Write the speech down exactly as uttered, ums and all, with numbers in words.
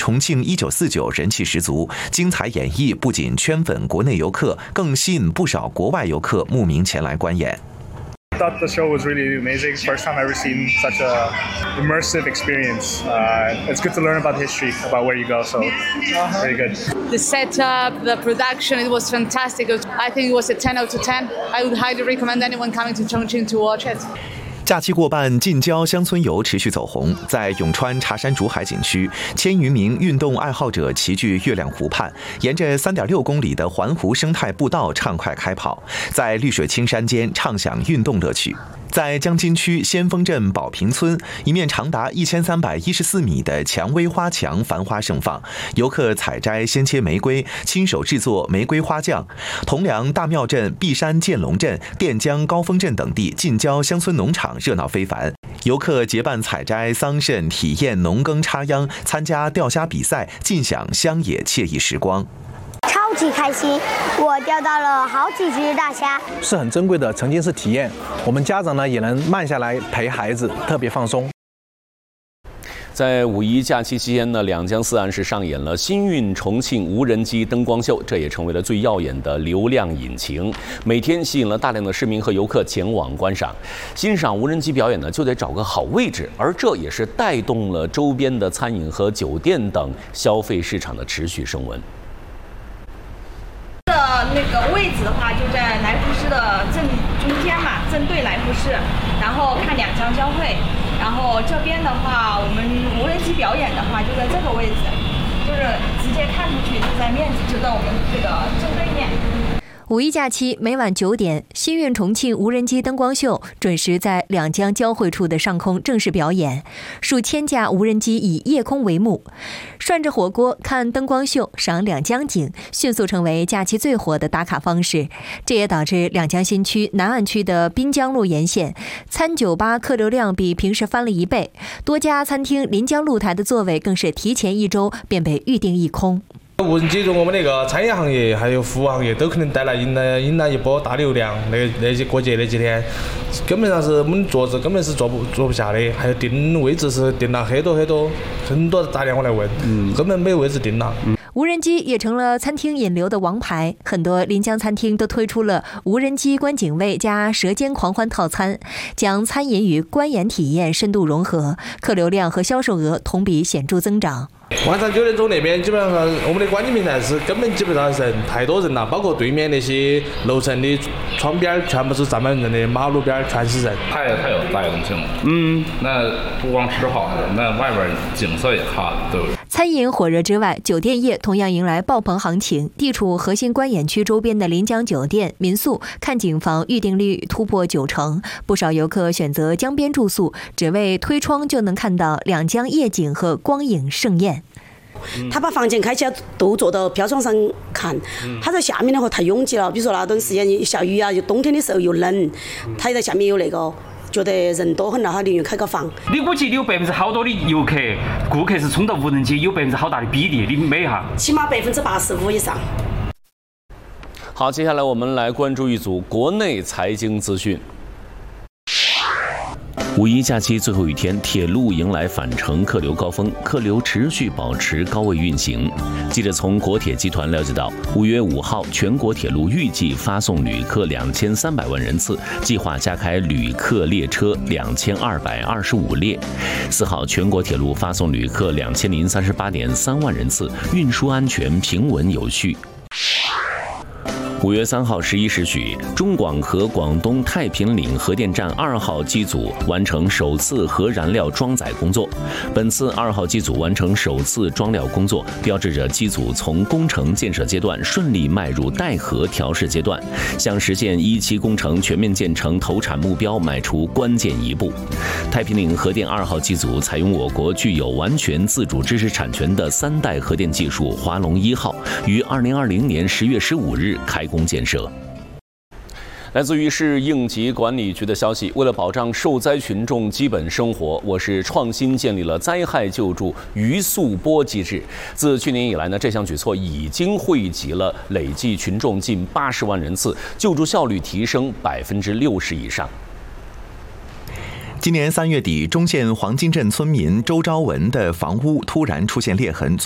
重庆一九四九人气十足，精彩演绎不仅圈粉国内游客，更吸引不少国外游客慕名前来观演。 I thought the show was really amazing. First time I've ever seen such a immersive experience. Uh, it's good to learn about history, about where you go. So, very good. The setup, the production, it was fantastic. I think it was a ten out of ten. I would highly recommend anyone coming to Chongqing to watch it. 假期过半，近郊乡村游持续走红。在永川茶山竹海景区，千余名运动爱好者齐聚月亮湖畔，沿着三点六公里的环湖生态步道畅快开跑，在绿水青山间畅享运动乐趣。在江津区先锋镇宝坪村，一面长达一千三百一十四米的蔷薇花墙繁花盛放，游客采摘鲜切玫瑰，亲手制作玫瑰花酱。铜梁大庙镇、璧山建龙镇、垫江高峰镇等地近郊乡村农场热闹非凡，游客结伴采摘桑葚，体验农耕插秧，参加钓虾比赛，尽享乡野惬意时光。 超级开心，我钓到了好几只大虾， 是很珍贵的沉浸式体验。我们家长呢也能慢下来陪孩子，特别放松。 在五一假期期间呢，两江四岸是上演了新运重庆无人机灯光秀，这也成为了最耀眼的流量引擎，每天吸引了大量的市民和游客前往观赏。欣赏无人机表演呢，就得找个好位置，而这也是带动了周边的餐饮和酒店等消费市场的持续升温。 的那个位置的话，就在来福士的正中间嘛，正对来福士，然后看两江交汇。然后这边的话，我们无人机表演的话，就在这个位置，就是直接看出去就在面，就在我们这个正对面。 五一假期每晚九点，新运重庆无人机灯光秀准时在两江交汇处的上空正式表演，数千架无人机以夜空为幕，涮着火锅看灯光秀赏两江景，迅速成为假期最火的打卡方式。这也导致两江新区南岸区的滨江路沿线餐酒吧客流量比平时翻了一倍，多家餐厅临江露台的座位更是提前一周便被预定一空。 无人机对我们那个餐饮行业还有服务行业都可能带来引来引来一波大流量。那那些过节那几天，根本上是我们桌子根本是坐不坐不下的，还有订位置是订了很多很多，很多打电话来问，嗯，根本没有位置订了。嗯， 无人机也成了餐厅引流的王牌，很多临江餐厅都推出了无人机观景位加舌尖狂欢套餐，将餐饮与观演体验深度融合，客流量和销售额同比显著增长。 晚上九点钟那边基本上我们的观景平台是根本基本上人太多人了，包括对面那些楼层的窗边全部是站满人的，马路边全是人， 太太有带动性了。嗯，那不光吃好的，那外边景色也好，对不对？ 餐饮火热之外，酒店业同样迎来爆棚行情。地处核心观演区周边的临江酒店、民宿看景房预订率突破九成，不少游客选择江边住宿，只为推窗就能看到两江夜景和光影盛宴。 他把房间开起来都坐到飘窗上看，他在下面的话太拥挤了，比如说那段时间下雨啊，就冬天的时候又冷，他在下面有那个觉得人多很了，他宁愿开个房。 你估计有百分之好多的游客顾客是冲到无人机，有百分之好大的比例，你美哈？ 起码百分之八十五以上。 好，接下来我们来关注一组国内财经资讯。五一假期最后一天，铁路迎来返程客流高峰，客流持续保持高位运行。记者从国铁集团了解到，五月五号，全国铁路预计发送旅客两千三百万人次，计划加开旅客列车两千二百二十五列。四号，全国铁路发送旅客两千零三十八点三万人次，运输安全平稳有序。五月三号十一时许，中广核广东太平岭核电站二号机组完成首次核燃料装载工作。本次二号机组完成首次装料工作，标志着机组从工程建设阶段顺利迈入待核调试阶段，向实现一期工程全面建成投产目标迈出关键一步。太平岭核电二号机组采用我国具有完全自主知识产权的三代核电技术华龙一号，于二零二零年十月十五日开工建设。来自于市应急管理局的消息，为了保障受灾群众基本生活，我市创新建立了灾害救助余速拨机制。自去年以来呢，这项举措已经惠及了累计群众近八十万人次，救助效率提升百分之六十以上。 今年三月底，忠县黄金镇村民周昭文的房屋突然出现裂痕。